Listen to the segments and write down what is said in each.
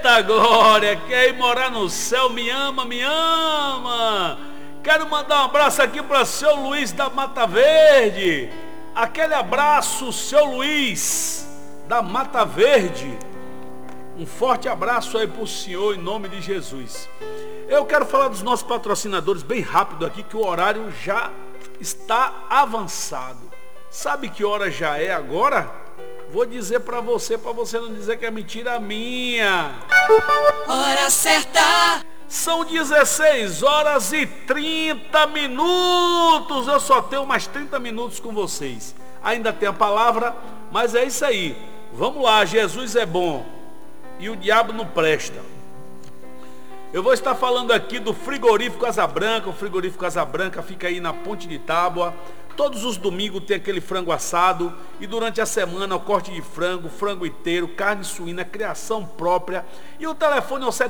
Eita glória, quer ir morar no céu, me ama, me ama. Quero mandar um abraço aqui para o seu Luiz da Mata Verde. Aquele abraço, seu Luiz da Mata Verde. Um forte abraço aí para o senhor em nome de Jesus. Eu quero falar dos nossos patrocinadores bem rápido aqui, que o horário já está avançado. Sabe que hora já é agora? Vou dizer para você não dizer que é mentira minha. Hora certa. São 16 horas e 30 minutos. Eu só tenho mais 30 minutos com vocês. Ainda tem a palavra, mas é isso aí. Vamos lá, Jesus é bom e o diabo não presta. Eu vou estar falando aqui do frigorífico Asa Branca. O frigorífico Asa Branca fica aí na Ponte de Tábua. Todos os domingos tem aquele frango assado. E durante a semana o corte de frango, frango inteiro, carne suína, criação própria. E o telefone é o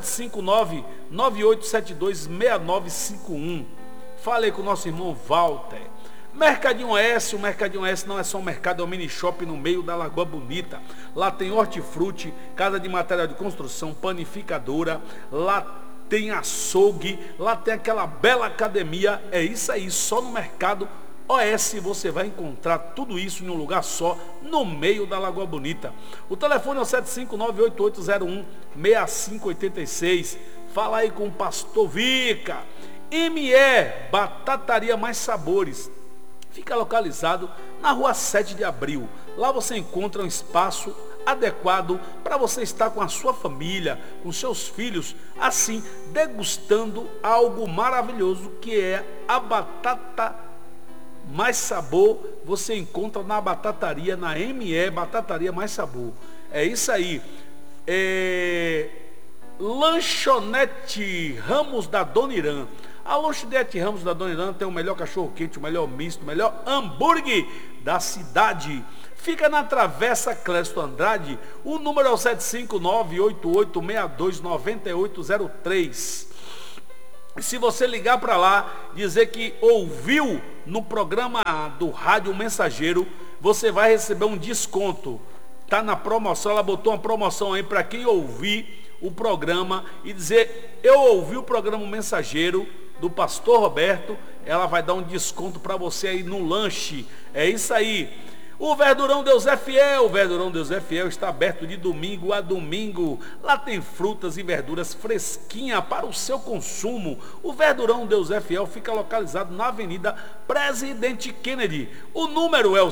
759-9872-6951. Falei com o nosso irmão Walter. Mercadinho Oeste. O Mercadinho Oeste não é só um mercado, é um mini shopping no meio da Lagoa Bonita. Lá tem hortifruti, casa de material de construção, panificadora. Lá tem açougue, lá tem aquela bela academia. É isso aí, só no Mercado Oeste você vai encontrar tudo isso em um lugar só, no meio da Lagoa Bonita. O telefone é o 759-8801-6586. Fala aí com o Pastor Vica. ME Batataria Mais Sabores. Fica localizado na rua 7 de abril. Lá você encontra um espaço adequado para você estar com a sua família, com seus filhos, assim, degustando algo maravilhoso que é a batata mais sabor. Você encontra na batataria, na ME Batataria Mais Sabor. É isso aí. Lanchonete Ramos da Dona Irã. A Lanchonete Ramos da Dona Irã tem o melhor cachorro quente, o melhor misto, o melhor hambúrguer da cidade. Fica na Travessa Clésto Andrade. O número é o 759-8862-9803. Se você ligar para lá, dizer que ouviu no programa do Rádio Mensageiro, você vai receber um desconto. Tá na promoção, ela botou uma promoção aí para quem ouvir o programa e dizer: eu ouvi o programa Mensageiro do Pastor Roberto. Ela vai dar um desconto para você aí no lanche. É isso aí. O Verdurão Deus é Fiel. O Verdurão Deus é Fiel está aberto de domingo a domingo. Lá tem frutas e verduras fresquinhas para o seu consumo. O Verdurão Deus é Fiel fica localizado na Avenida Presidente Kennedy. O número é o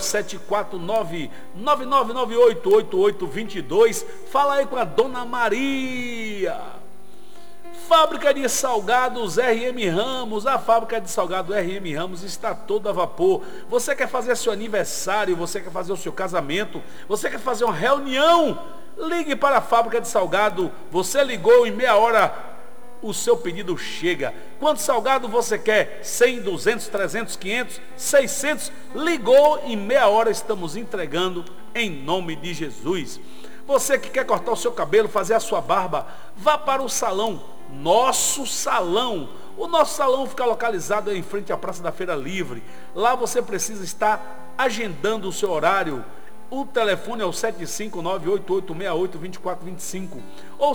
749-9998-8822. Fala aí com a Dona Maria. Fábrica de salgados RM Ramos. A fábrica de salgados RM Ramos está toda a vapor. Você quer fazer seu aniversário, você quer fazer o seu casamento, você quer fazer uma reunião, ligue para a fábrica de salgado. Você ligou, em meia hora o seu pedido chega. Quanto salgado você quer? 100, 200, 300, 500, 600? Ligou, em meia hora estamos entregando em nome de Jesus. Você que quer cortar o seu cabelo, fazer a sua barba, vá para o salão. Nosso salão. O nosso salão fica localizado em frente à Praça da Feira Livre. Lá você precisa estar agendando o seu horário. O telefone é o 759-8868-2425 ou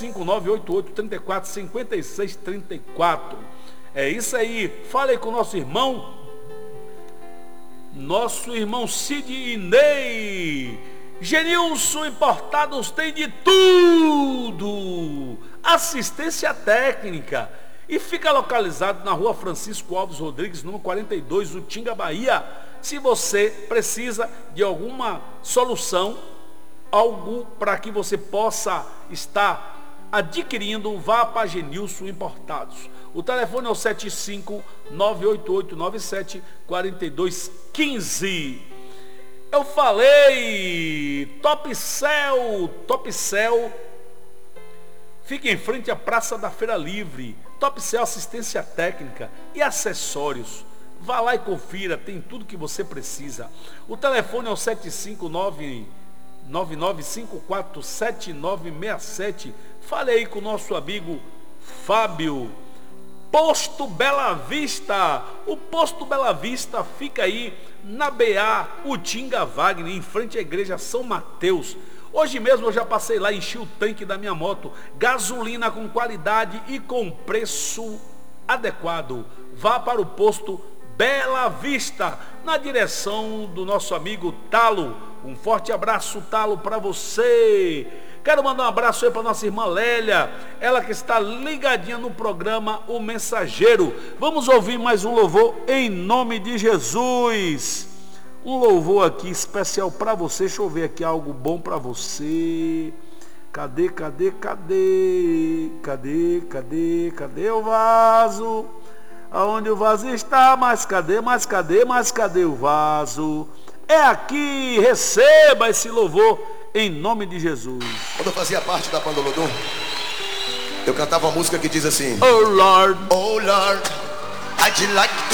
759-8834-5634. É isso aí. Fale com o nosso irmão Cid e Ney. Genilson Importados tem de tudo. Assistência técnica. E fica localizado na rua Francisco Alves Rodrigues, número 42, Utinga, Bahia. Se você precisa de alguma solução, algo para que você possa estar adquirindo, vá para Genilson Importados. O telefone é o 759-8897-4215. Eu falei, Top Cell fica em frente à Praça da Feira Livre. Top Cell, assistência técnica e acessórios. Vá lá e confira, tem tudo que você precisa. O telefone é o 759-9954-7967. Fale aí com o nosso amigo Fábio. Posto Bela Vista. O Posto Bela Vista fica aí na BA Utinga Wagner, em frente à Igreja São Mateus. Hoje mesmo eu já passei lá, enchi o tanque da minha moto, gasolina com qualidade e com preço adequado. Vá para o posto Bela Vista, na direção do nosso amigo Talo. Um forte abraço, Talo, para você. Quero mandar um abraço aí para nossa irmã Lélia, ela que está ligadinha no programa O Mensageiro. Vamos ouvir mais um louvor em nome de Jesus. Um louvor aqui especial para você. Deixa eu ver aqui algo bom para você. Cadê o vaso? Aonde o vaso está? Mas cadê o vaso? É aqui, receba esse louvor em nome de Jesus. Quando eu fazia parte da banda Olodum, eu cantava uma música que diz assim: Oh Lord, oh Lord, I'd like to